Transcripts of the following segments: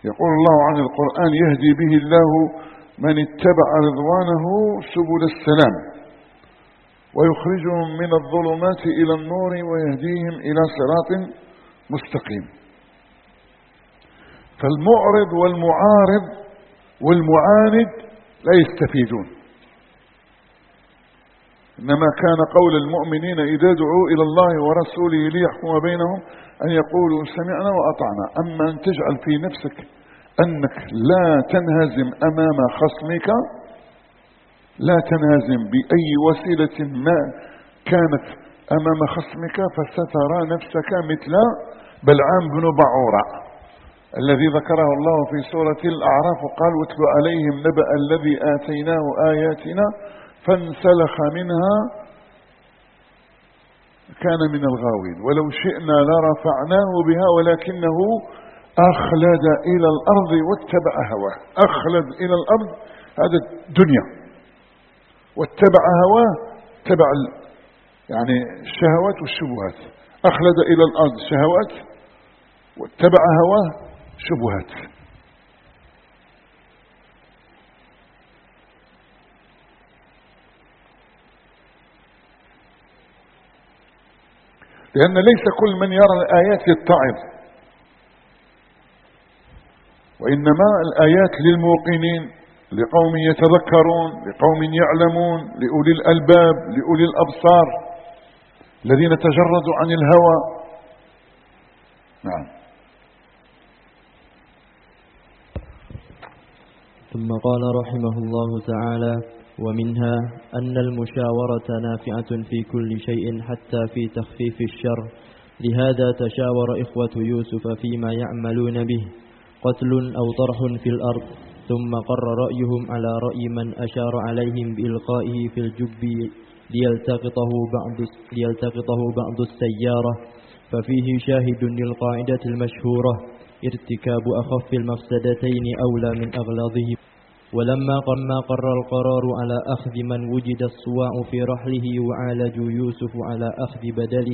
يقول الله عن القرآن: يهدي به الله من اتبع رضوانه سبل السلام ويخرجهم من الظلمات إلى النور ويهديهم إلى صراط مستقيم. فالمعرض والمعارض والمعاند لا يستفيدون، إنما كان قول المؤمنين إذا دعوا إلى الله ورسوله ليحكم بينهم أن يقولوا سمعنا وأطعنا. أما أن تجعل في نفسك أنك لا تنهزم أمام خصمك، لا تنهزم بأي وسيلة ما كانت أمام خصمك، فسترى نفسك مثل بلعام بن بعورة الذي ذكره الله في سورة الأعراف وقال: واتل عليهم نبأ الذي آتيناه آياتنا فانسلخ منها كان من الغاوين ولو شئنا لرفعناه بها ولكنه أخلد إلى الأرض واتبع هواه. أخلد إلى الأرض هذا الدنيا، واتبع هواه تبع يعني الشهوات والشبهات. أخلد إلى الأرض شهوات واتبع هواه شبهات. لأن ليس كل من يرى الآيات يتعظ، وإنما الآيات للموقنين، لقوم يتذكرون، لقوم يعلمون، لأولي الألباب، لأولي الأبصار الذين تجردوا عن الهوى. نعم. ثم قال رحمه الله تعالى: ومنها أن المشاورة نافعة في كل شيء حتى في تخفيف الشر. لهذا تشاور إخوة يوسف فيما يعملون به، قتل أو طرح في الأرض، ثم قر رأيهم على رأي من أشار عليهم بإلقائه في الجب ليلتقطه بعض السيارة. ففيه شاهد للقاعدة المشهورة: ارتكاب أخف المفسدتين أولى من أغلظهم. ولما قر القرار على أخذ من وجد الصواع في رحله، وعالجوا يوسف على أخذ بدله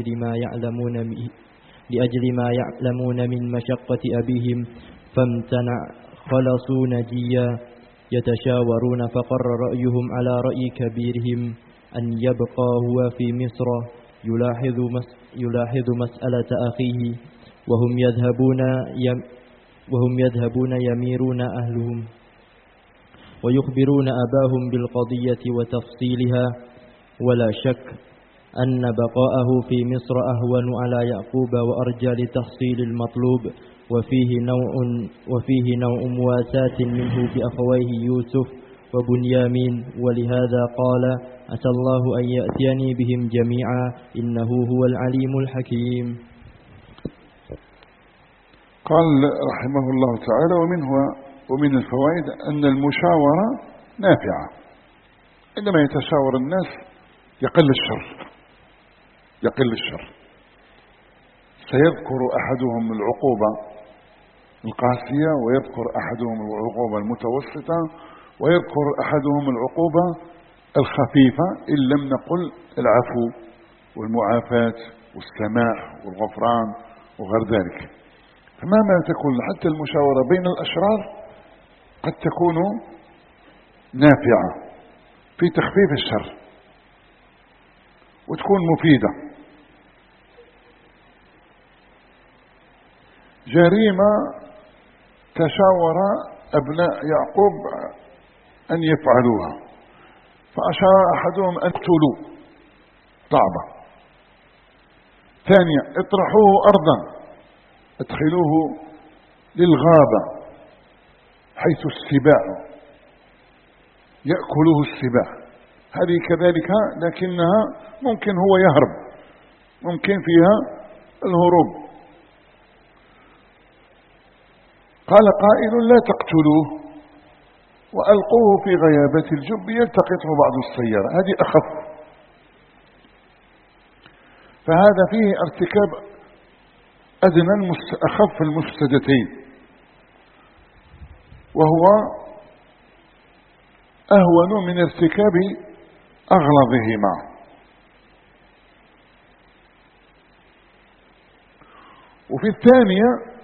لأجل ما يعلمون من مشقة أبيهم، فامتنع، خلصوا نجيا يتشاورون. فقر رأيهم على رأي كبيرهم أن يبقى هو في مصر يلاحظ مسألة أخيه، وهم يذهبون يميرون أهلهم ويخبرون أباهم بالقضية وتفصيلها. ولا شك أن بقاءه في مصر أهون على يعقوب وأرجى لتحصيل المطلوب، وفيه نوع مواساة منه بأخويه يوسف وبنيامين. ولهذا قال: عسى الله أن يأتيني بهم جميعا إنه هو العليم الحكيم. قال رحمه الله تعالى: ومن الفوائد أن المشاورة نافعة. عندما يتشاور الناس يقل الشر. سيذكر أحدهم العقوبة القاسية، ويذكر أحدهم العقوبة المتوسطة، ويذكر أحدهم العقوبة الخفيفة، إن لم نقل العفو والمعافاة والسماح والغفران وغير ذلك. فمهما تكون حتى المشاورة بين الأشرار قد تكون نافعة في تخفيف الشر وتكون مفيدة. جريمة تشاور أبناء يعقوب أن يفعلوها، فأشار أحدهم أن تلوا طعبة. ثانيا: اطرحوه أرضا، ادخلوه للغابة حيث السباع يأكله السباع. هذه كذلك، لكنها ممكن هو يهرب، ممكن فيها الهروب. قال قائل: لا تقتلوه وألقوه في غيابة الجب يلتقطه بعض السيارة. هذه أخف. فهذا فيه ارتكاب أدنى أخف المفسدتين، وهو أهون من ارتكاب أغلظهما. وفي الثانية